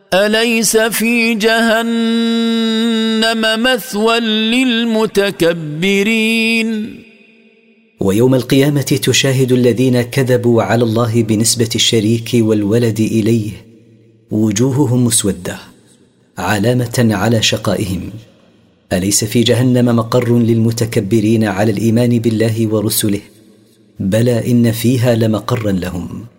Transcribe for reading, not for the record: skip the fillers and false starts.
أليس في جهنم مثوى للمتكبرين. ويوم القيامة تشاهد الذين كذبوا على الله بنسبة الشريك والولد إليه وجوههم مسودة علامة على شقائهم. أليس في جهنم مقر للمتكبرين على الإيمان بالله ورسله؟ بلى إن فيها لمقرا لهم.